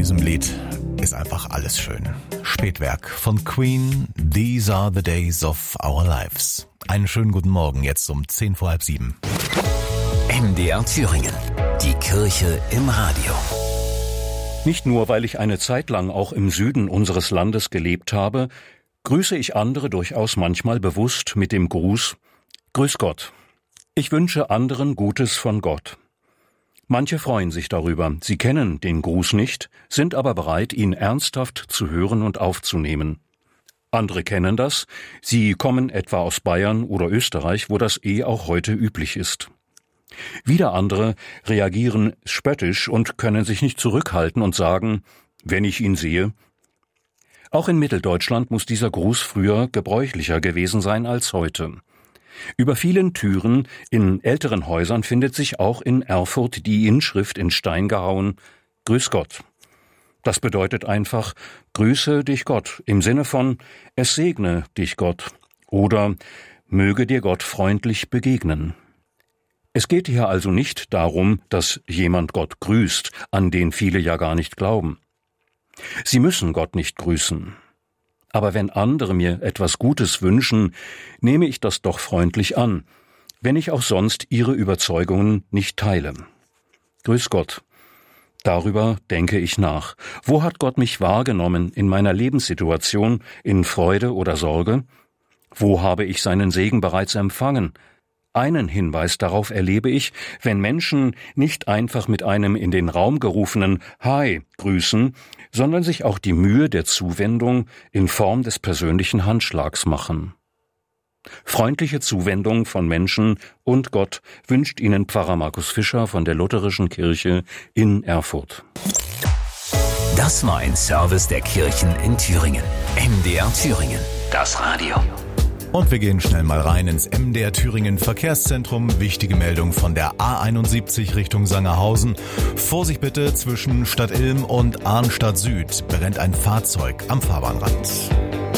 diesem Lied ist einfach alles schön. Spätwerk von Queen, These Are the Days of Our Lives. Einen schönen guten Morgen, jetzt um 7:10. MDR Thüringen, die Kirche im Radio. Nicht nur, weil ich eine Zeit lang auch im Süden unseres Landes gelebt habe, grüße ich andere durchaus manchmal bewusst mit dem Gruß: Grüß Gott. Ich wünsche anderen Gutes von Gott. Manche freuen sich darüber, sie kennen den Gruß nicht, sind aber bereit, ihn ernsthaft zu hören und aufzunehmen. Andere kennen das, sie kommen etwa aus Bayern oder Österreich, wo das auch heute üblich ist. Wieder andere reagieren spöttisch und können sich nicht zurückhalten und sagen: Wenn ich ihn sehe. Auch in Mitteldeutschland muss dieser Gruß früher gebräuchlicher gewesen sein als heute. Über vielen Türen in älteren Häusern findet sich auch in Erfurt die Inschrift in Stein gehauen: Grüß Gott. Das bedeutet einfach: Grüße dich Gott, im Sinne von: Es segne dich Gott oder möge dir Gott freundlich begegnen. Es geht hier also nicht darum, dass jemand Gott grüßt, an den viele ja gar nicht glauben. Sie müssen Gott nicht grüßen. Aber wenn andere mir etwas Gutes wünschen, nehme ich das doch freundlich an, wenn ich auch sonst ihre Überzeugungen nicht teile. Grüß Gott. Darüber denke ich nach. Wo hat Gott mich wahrgenommen in meiner Lebenssituation, in Freude oder Sorge? Wo habe ich seinen Segen bereits empfangen? Einen Hinweis darauf erlebe ich, wenn Menschen nicht einfach mit einem in den Raum gerufenen Hi grüßen, sondern sich auch die Mühe der Zuwendung in Form des persönlichen Handschlags machen. Freundliche Zuwendung von Menschen und Gott wünscht Ihnen Pfarrer Markus Fischer von der Lutherischen Kirche in Erfurt. Das war ein Service der Kirchen in Thüringen. MDR Thüringen, das Radio. Und wir gehen schnell mal rein ins MDR Thüringen Verkehrszentrum. Wichtige Meldung von der A71 Richtung Sangerhausen. Vorsicht bitte, zwischen Stadt Ilm und Arnstadt Süd brennt ein Fahrzeug am Fahrbahnrand.